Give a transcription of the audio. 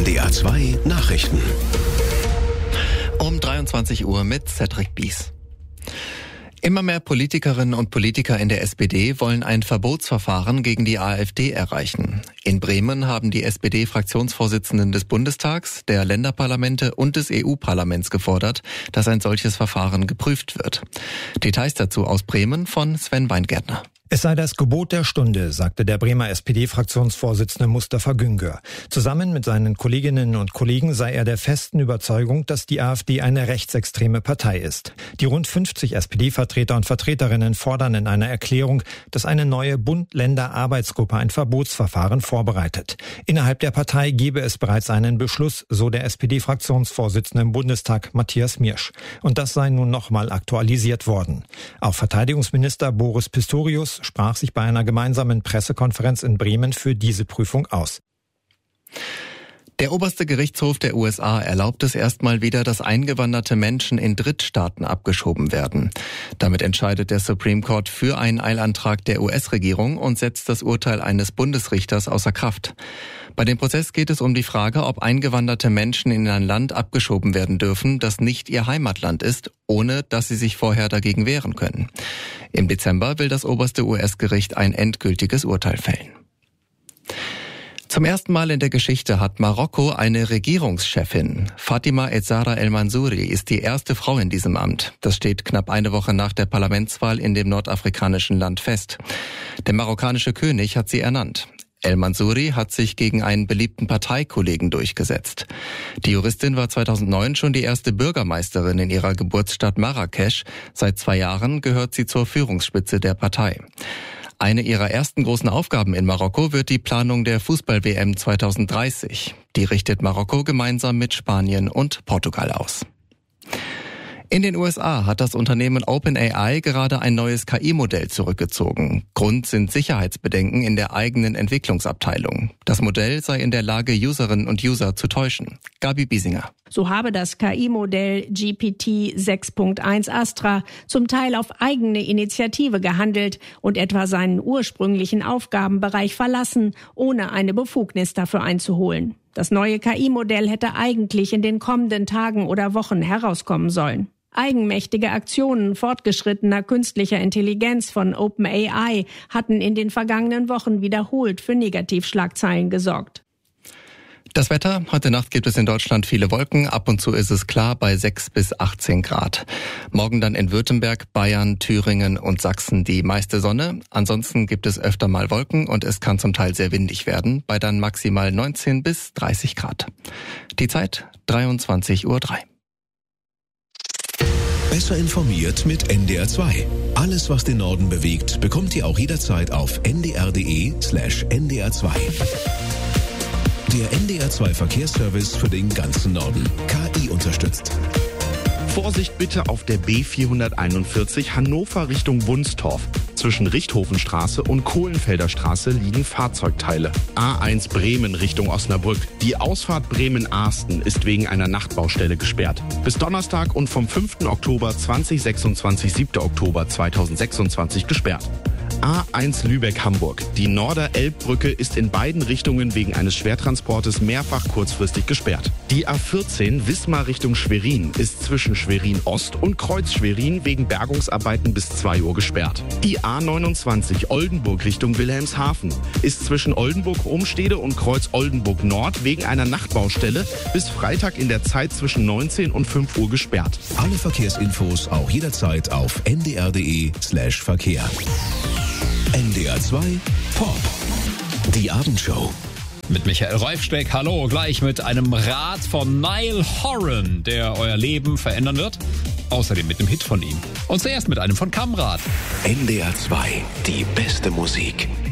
NDR 2 Nachrichten. Um 23 Uhr mit Cedric Bies. Immer mehr Politikerinnen und Politiker in der SPD wollen ein Verbotsverfahren gegen die AfD erreichen. In Bremen haben die SPD-Fraktionsvorsitzenden des Bundestags, der Länderparlamente und des EU-Parlaments gefordert, dass ein solches Verfahren geprüft wird. Details dazu aus Bremen von Sven Weingärtner. Es sei das Gebot der Stunde, sagte der Bremer SPD-Fraktionsvorsitzende Mustafa Güngör. Zusammen mit seinen Kolleginnen und Kollegen sei er der festen Überzeugung, dass die AfD eine rechtsextreme Partei ist. Die rund 50 SPD-Vertreter und Vertreterinnen fordern in einer Erklärung, dass eine neue Bund-Länder-Arbeitsgruppe ein Verbotsverfahren vorbereitet. Innerhalb der Partei gebe es bereits einen Beschluss, so der SPD-Fraktionsvorsitzende im Bundestag Matthias Miersch. Und das sei nun nochmal aktualisiert worden. Auch Verteidigungsminister Boris Pistorius sprach sich bei einer gemeinsamen Pressekonferenz in Bremen für diese Prüfung aus. Der oberste Gerichtshof der USA erlaubt es erstmal wieder, dass eingewanderte Menschen in Drittstaaten abgeschoben werden. Damit entscheidet der Supreme Court für einen Eilantrag der US-Regierung und setzt das Urteil eines Bundesrichters außer Kraft. Bei dem Prozess geht es um die Frage, ob eingewanderte Menschen in ein Land abgeschoben werden dürfen, das nicht ihr Heimatland ist, ohne dass sie sich vorher dagegen wehren können. Im Dezember will das oberste US-Gericht ein endgültiges Urteil fällen. Zum ersten Mal in der Geschichte hat Marokko eine Regierungschefin. Fatima Ezzara El Mansouri ist die erste Frau in diesem Amt. Das steht knapp eine Woche nach der Parlamentswahl in dem nordafrikanischen Land fest. Der marokkanische König hat sie ernannt. El Mansouri hat sich gegen einen beliebten Parteikollegen durchgesetzt. Die Juristin war 2009 schon die erste Bürgermeisterin in ihrer Geburtsstadt Marrakesch. Seit 2 Jahren gehört sie zur Führungsspitze der Partei. Eine ihrer ersten großen Aufgaben in Marokko wird die Planung der Fußball-WM 2030. Die richtet Marokko gemeinsam mit Spanien und Portugal aus. In den USA hat das Unternehmen OpenAI gerade ein neues KI-Modell zurückgezogen. Grund sind Sicherheitsbedenken in der eigenen Entwicklungsabteilung. Das Modell sei in der Lage, Userinnen und User zu täuschen. Gabi Biesinger. So habe das KI-Modell GPT 6.1 Astra zum Teil auf eigene Initiative gehandelt und etwa seinen ursprünglichen Aufgabenbereich verlassen, ohne eine Befugnis dafür einzuholen. Das neue KI-Modell hätte eigentlich in den kommenden Tagen oder Wochen herauskommen sollen. Eigenmächtige Aktionen fortgeschrittener künstlicher Intelligenz von OpenAI hatten in den vergangenen Wochen wiederholt für Negativschlagzeilen gesorgt. Das Wetter: Heute Nacht gibt es in Deutschland viele Wolken. Ab und zu ist es klar bei 6 bis 18 Grad. Morgen dann in Württemberg, Bayern, Thüringen und Sachsen die meiste Sonne. Ansonsten gibt es öfter mal Wolken und es kann zum Teil sehr windig werden, bei dann maximal 19 bis 30 Grad. Die Zeit 23:03 Uhr. Besser informiert mit NDR 2. Alles, was den Norden bewegt, bekommt ihr auch jederzeit auf ndr.de/ndr2. Der NDR 2 Verkehrsservice für den ganzen Norden. KI unterstützt. Vorsicht bitte auf der B441 Hannover Richtung Wunstorf. Zwischen Richthofenstraße und Kohlenfelder Straße liegen Fahrzeugteile. A1 Bremen Richtung Osnabrück. Die Ausfahrt Bremen-Ahsten ist wegen einer Nachtbaustelle gesperrt. Bis Donnerstag und vom 5. Oktober 2026, 7. Oktober 2026 gesperrt. A1 Lübeck-Hamburg. Die Norder-Elbbrücke ist in beiden Richtungen wegen eines Schwertransportes mehrfach kurzfristig gesperrt. Die A14 Wismar Richtung Schwerin ist zwischen Schwerin-Ost und Kreuz-Schwerin wegen Bergungsarbeiten bis 2 Uhr gesperrt. Die A29 Oldenburg Richtung Wilhelmshaven ist zwischen Oldenburg-Umstede und Kreuz-Oldenburg-Nord wegen einer Nachtbaustelle bis Freitag in der Zeit zwischen 19 und 5 Uhr gesperrt. Alle Verkehrsinfos auch jederzeit auf ndr.de/Verkehr. NDR 2 Pop. Die Abendshow. Mit Michael Reifsteck, hallo, gleich mit einem Rat von Niall Horan, der euer Leben verändern wird. Außerdem mit einem Hit von ihm. Und zuerst mit einem von Kamrat. NDR 2, die beste Musik.